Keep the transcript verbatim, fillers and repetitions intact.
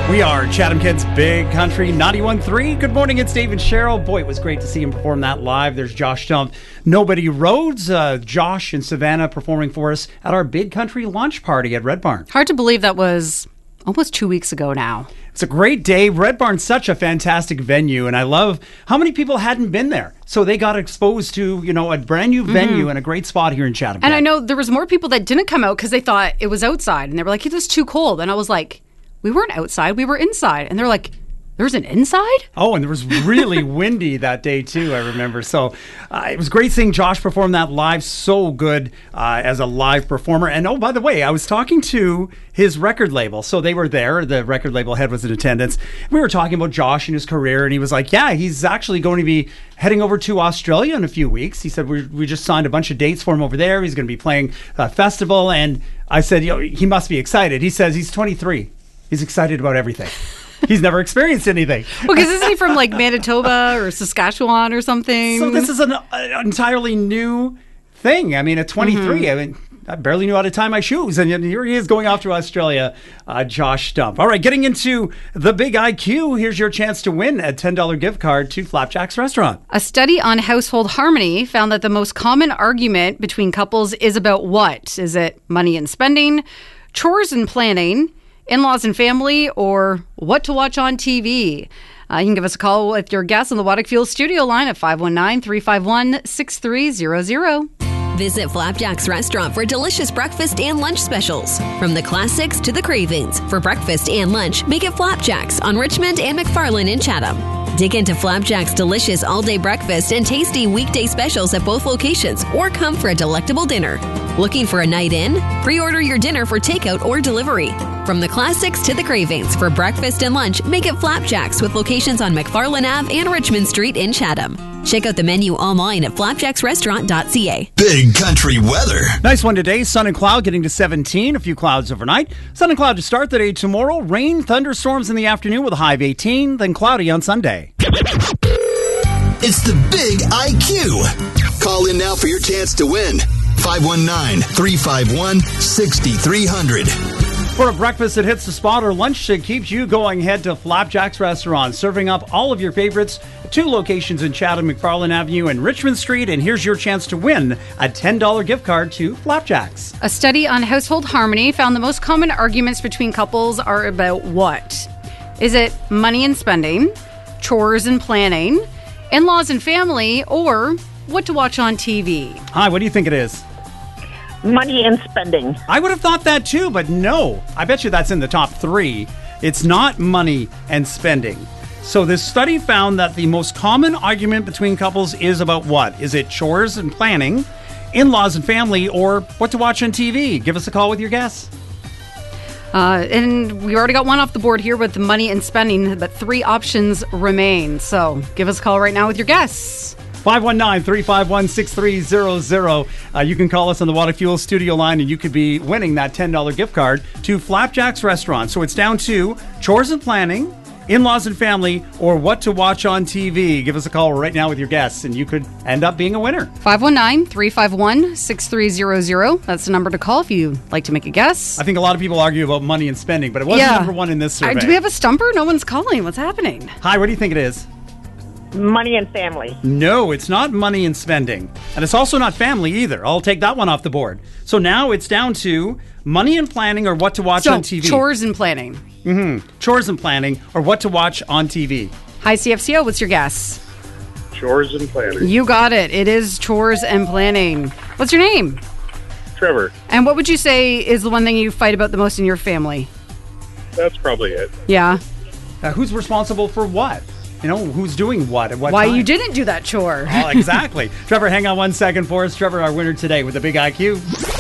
We are Chatham Kids Big Country ninety-one point three. Good morning, it's David Sherrill. Boy, it was great to see him perform that live. There's Josh Stumpf. Nobody Rhodes, uh, Josh and Savannah performing for us at our Big Country launch party at Red Barn. Hard to believe that was almost two weeks ago now. It's a great day. Red Barn's such a fantastic venue, and I love how many people hadn't been there. So they got exposed to, you know, a brand new venue mm-hmm. and a great spot here in Chatham. And I know there was more people that didn't come out because they thought it was outside, and they were like, it's too cold. And I was like, we weren't outside, we were inside. And they're like, there's an inside? Oh, and there was really windy that day, too, I remember. So uh, it was great seeing Josh perform that live. So good uh, as a live performer. And oh, by the way, I was talking to his record label. So they were there. The record label head was in attendance. We were talking about Josh and his career. And he was like, yeah, he's actually going to be heading over to Australia in a few weeks. He said, we, we just signed a bunch of dates for him over there. He's going to be playing a festival. And I said, you know, he must be excited. He says he's twenty-three. He's excited about everything. He's never experienced anything. Well, because isn't he from like Manitoba or Saskatchewan or something? So this is an, an entirely new thing. I mean, at twenty-three, mm-hmm. I mean, I barely knew how to tie my shoes. And here he is going off to Australia, uh, Josh Stumpf. All right, getting into the big I Q, here's your chance to win a ten dollars gift card to Flapjack's Restaurant. A study on household harmony found that the most common argument between couples is about what? Is it money and spending, chores and planning, in-laws and family, or what to watch on T V? Uh, you can give us a call with your guess on the Watic Fuel studio line at five one nine, three five one, six three zero zero. Visit Flapjack's Restaurant for delicious breakfast and lunch specials. From the classics to the cravings. For breakfast and lunch, make it Flapjack's on Richmond and McFarland in Chatham. Dig into Flapjack's delicious all-day breakfast and tasty weekday specials at both locations, or come for a delectable dinner. Looking for a night in? Pre-order your dinner for takeout or delivery. From the classics to the cravings, for breakfast and lunch, make it Flapjack's with locations on McFarland Avenue and Richmond Street in Chatham. Check out the menu online at flapjacks restaurant dot c a. Big Country weather. Nice one today. Sun and cloud getting to seventeen. A few clouds overnight. Sun and cloud to start the day tomorrow. Rain, thunderstorms in the afternoon with a high of eighteen. Then cloudy on Sunday. It's the Big I Q. Call in now for your chance to win. five one nine, three five one, six three zero zero. For a breakfast that hits the spot or lunch that keeps you going, head to Flapjack's Restaurant, serving up all of your favorites. Two locations in Chatham, McFarland Avenue and Richmond Street. And here's your chance to win a ten dollars gift card to Flapjack's. A study on household harmony found the most common arguments between couples are about what? Is it money and spending, chores and planning, in-laws and family, or what to watch on T V? Hi, what do you think it is? Money and spending. I would have thought that too, but no. I bet you that's in the top three. It's not money and spending. So this study found that the most common argument between couples is about what? Is it chores and planning, in-laws and family, or what to watch on T V? Give us a call with your guess. Uh, and we already got one off the board here with the money and spending, but three options remain. So give us a call right now with your guess. five one nine, three five one, six three zero zero. Uh, you can call us on the Watic Fuel studio line and you could be winning that ten dollars gift card to Flapjack's Restaurant. So it's down to chores and planning, in-laws and family, or what to watch on T V. Give us a call right now with your guess and you could end up being a winner. five one nine, three five one, six three zero zero. That's the number to call if you'd like to make a guess. I think a lot of people argue about money and spending, but it wasn't yeah. number one in this survey. Uh, do we have a stumper? No one's calling. What's happening? Hi, what do you think it is? Money and family. No, it's not money and spending. And it's also not family either. I'll take that one off the board. So now it's down to money and planning or what to watch so, on T V. Chores and planning. Mm-hmm. Chores and planning or what to watch on T V. Hi, C F C O. What's your guess? Chores and planning. You got it. It is chores and planning. What's your name? Trevor. And what would you say is the one thing you fight about the most in your family? That's probably it. Yeah. Uh, who's responsible for what? You know, who's doing what at what Why time? you didn't do that chore. Oh, exactly. Trevor, hang on one second for us. Trevor, our winner today with the Big I Q.